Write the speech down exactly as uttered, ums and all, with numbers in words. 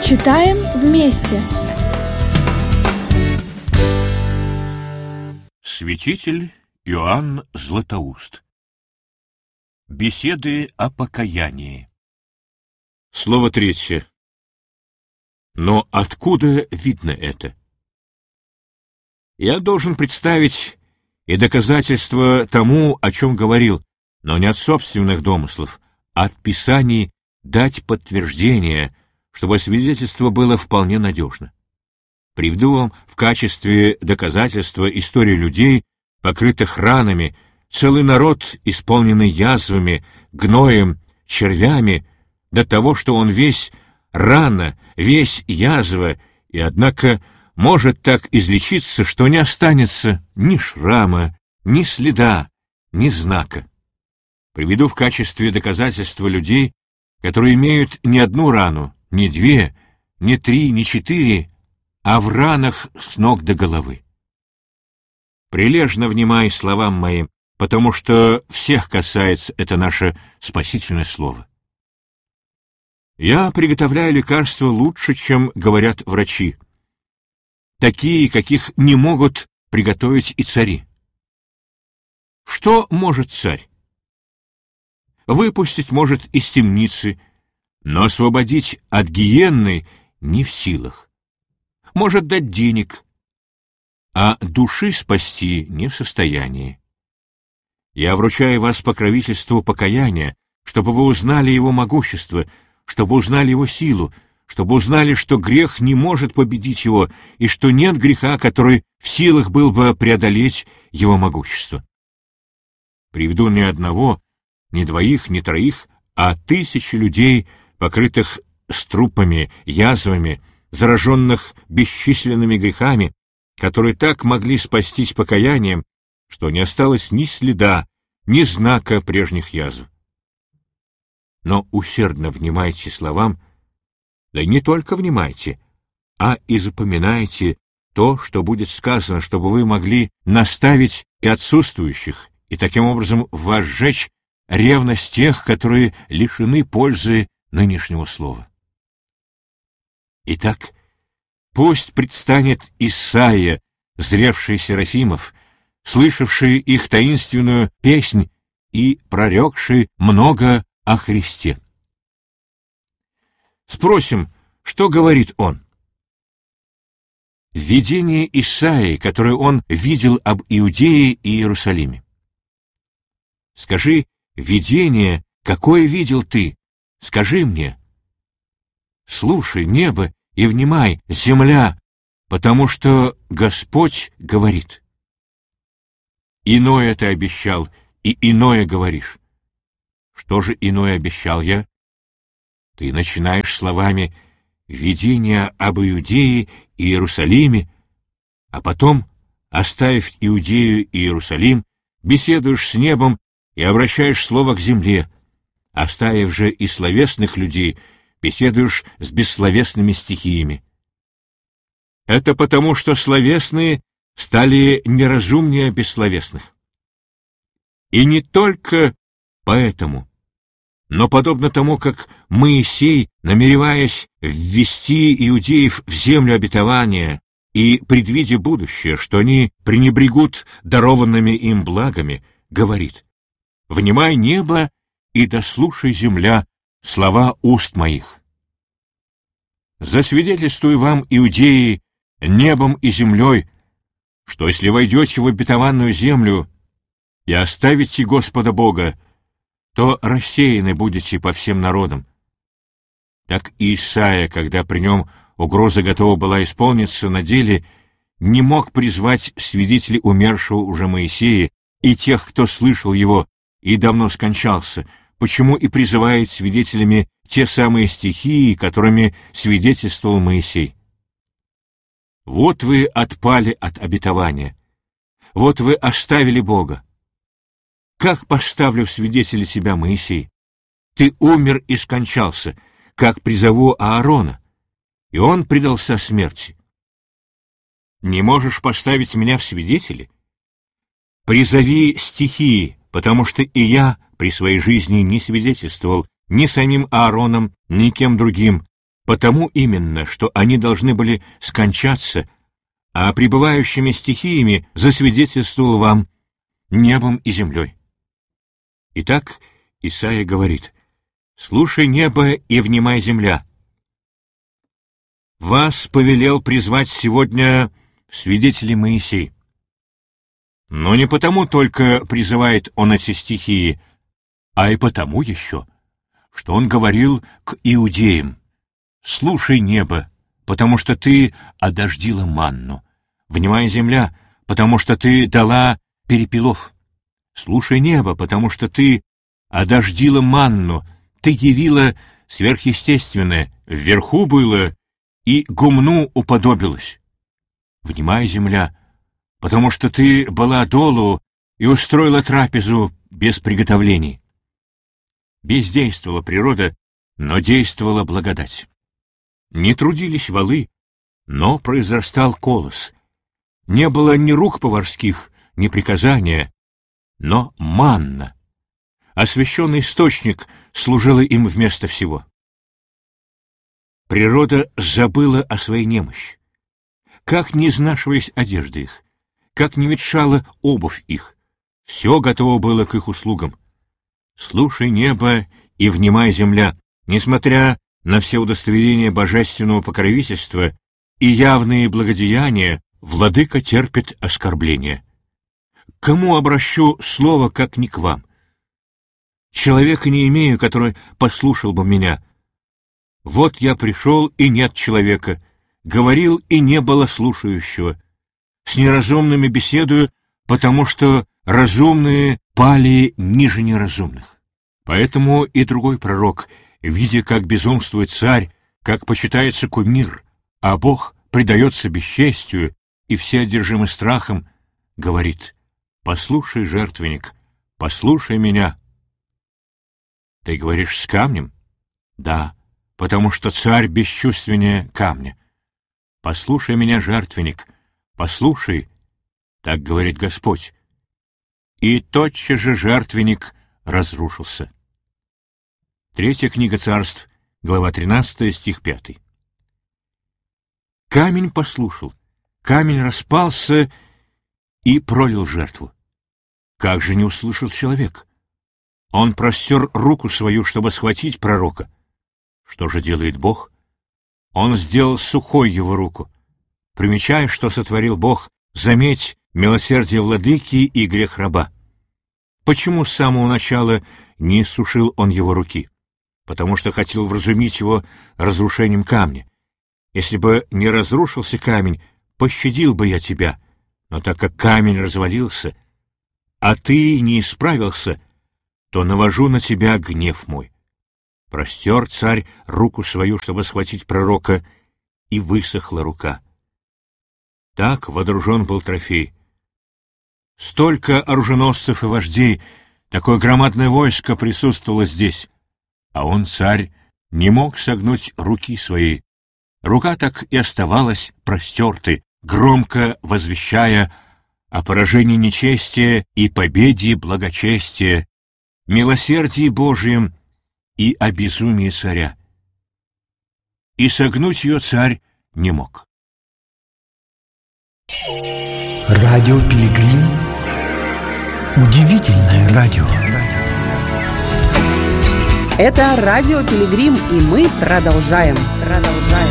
Читаем вместе. Святитель Иоанн Златоуст. Беседы о покаянии. Слово третье. Но откуда видно это? Я должен представить и доказательства тому, о чем говорил, но не от собственных домыслов, а от Писаний дать подтверждение, чтобы свидетельство было вполне надежно. Приведу вам в качестве доказательства историю людей, покрытых ранами, целый народ, исполненный язвами, гноем, червями, до того, что он весь рана, весь язва, и, однако, может так излечиться, что не останется ни шрама, ни следа, ни знака. Приведу в качестве доказательства людей, которые имеют не одну рану, не две, не три, не четыре, а в ранах с ног до головы. Прилежно внимай словам моим, потому что всех касается это наше спасительное слово. Я приготовляю лекарства лучше, чем говорят врачи, такие, каких не могут приготовить и цари. Что может царь? Выпустить может из темницы, но освободить от гиенны не в силах. Может дать денег, а души спасти не в состоянии. Я вручаю вас покровительству покаяния, чтобы вы узнали его могущество, чтобы узнали его силу, чтобы узнали, что грех не может победить его, и что нет греха, который в силах был бы преодолеть его могущество. Приведу не одного, не двоих, не троих, а тысячи людей, покрытых струпами, язвами, зараженных бесчисленными грехами, которые так могли спастись покаянием, что не осталось ни следа, ни знака прежних язв. Но усердно внимайте словам, да и не только внимайте, а и запоминайте то, что будет сказано, чтобы вы могли наставить и отсутствующих, и таким образом возжечь ревность тех, которые лишены пользы нынешнего слова. Итак, пусть предстанет Исаия, зревший Серафимов, слышавший их таинственную песнь и прорекший много о Христе. Спросим, что говорит он? Видение Исаии, которое он видел об Иудее и Иерусалиме. Скажи, видение, какое видел ты? Скажи мне. Слушай, небо, и внимай, земля, потому что Господь говорит. Иное ты обещал, и иное говоришь. Что же иное обещал я? Ты начинаешь словами «видение об Иудее и Иерусалиме», а потом, оставив Иудею и Иерусалим, беседуешь с небом и обращаешь слово к земле, оставив же и словесных людей, беседуешь с бессловесными стихиями. Это потому, что словесные стали неразумнее бессловесных. И не только поэтому, но подобно тому, как Моисей, намереваясь ввести иудеев в землю обетования и предвидя будущее, что они пренебрегут дарованными им благами, говорит: «Внимай, небо, и дослушай, земля, слова уст моих». Засвидетельствую вам, иудеи, небом и землей, что если войдете в обетованную землю и оставите Господа Бога, то рассеяны будете по всем народам. Так и Исаия, когда при нем угроза готова была исполниться, на деле не мог призвать свидетелей умершего уже Моисея и тех, кто слышал его и давно скончался, почему и призывает свидетелями те самые стихии, которыми свидетельствовал Моисей. Вот вы отпали от обетования, вот вы оставили Бога. Как поставлю в свидетели тебя, Моисей? Ты умер и скончался, как призову Аарона, и он предался смерти. Не можешь поставить меня в свидетели? Призови стихии, потому что и я при своей жизни не свидетельствовал ни самим Аароном, ни кем другим, потому именно, что они должны были скончаться, а пребывающими стихиями засвидетельствовал вам небом и землей. Итак, Исаия говорит: «Слушай, небо, и внимай, земля. Вас повелел призвать сегодня свидетелей Моисей. Но не потому только призывает он эти стихии, а и потому еще, что он говорил к иудеям: слушай, небо, потому что ты одождила манну. Внимай, земля, потому что ты дала перепелов. Слушай, небо, потому что ты одождила манну, ты явила сверхъестественное, вверху было и гумну уподобилось. Внимай, земля, потому что ты была долу и устроила трапезу без приготовлений. Бездействовала природа, но действовала благодать. Не трудились валы, но произрастал колос. Не было ни рук поварских, ни приказания, но манна. Освященный источник служила им вместо всего. Природа забыла о своей немощи. Как не изнашивались одежды их, как не ветшала обувь их, все готово было к их услугам. Слушай, небо, и внимай, земля, несмотря на все удостоверения божественного покровительства и явные благодеяния, владыка терпит оскорбления. К кому обращу слово, как не к вам? Человека не имею, который послушал бы меня. Вот я пришел, и нет человека, говорил, и не было слушающего. С неразумными беседую, потому что разумные пали ниже неразумных. Поэтому и другой пророк, видя, как безумствует царь, как почитается кумир, а Бог предается бесчестию, и все одержимы страхом, говорит: «Послушай, жертвенник, послушай меня». Ты говоришь: с камнем? Да, потому что царь бесчувственнее камня. Послушай меня, жертвенник, послушай, так говорит Господь. И тотчас же жертвенник разрушился. Третья книга Царств, глава тринадцатая, стих пятый. Камень послушал, камень распался и пролил жертву. Как же не услышал человек? Он простер руку свою, чтобы схватить пророка. Что же делает Бог? Он сделал сухой его руку. Примечай, что сотворил Бог, заметь милосердие владыки и грех раба. Почему с самого начала не иссушил он его руки? Потому что хотел вразумить его разрушением камня. Если бы не разрушился камень, пощадил бы я тебя, но так как камень развалился, а ты не исправился, то навожу на тебя гнев мой. Простер царь руку свою, чтобы схватить пророка, и высохла рука. Так водружен был трофей. Столько оруженосцев и вождей, такое громадное войско присутствовало здесь, а он, царь, не мог согнуть руки своей. Рука так и оставалась простертой, громко возвещая о поражении нечестия и победе благочестия, милосердии Божием и о безумии царя. И согнуть ее царь не мог. Радио Пилигрим. Удивительное радио. Это Радио Пилигрим, и мы продолжаем. Продолжаем.